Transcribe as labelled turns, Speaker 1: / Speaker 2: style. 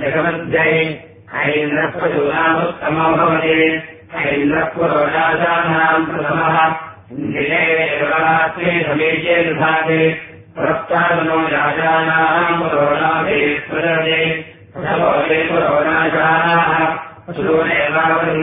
Speaker 1: जगमध्ये ऐन्द्रप्रचूनामुत्तमो भवति ऐन्द्रपुरोराजानाम् प्रथमः इन्द्रिये समीचे विभागे पुरस्तादनो राजानाम् पुरोणाभिः स्मरते पुरोराजानाः